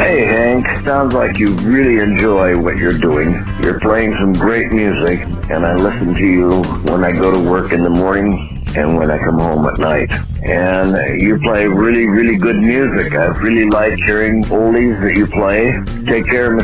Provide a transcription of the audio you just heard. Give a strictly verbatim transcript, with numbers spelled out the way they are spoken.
Hey, Hank. Sounds like you really enjoy what you're doing. You're playing some great music, and I listen to you when I go to work in the morning and when I come home at night. And you play really, really good music. I really like hearing oldies that you play. Take care, Mister